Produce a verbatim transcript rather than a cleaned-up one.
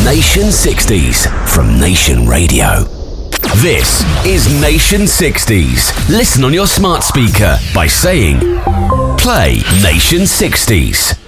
Nation sixties from Nation Radio. This is Nation sixties. Listen on your smart speaker by saying, play Nation sixties.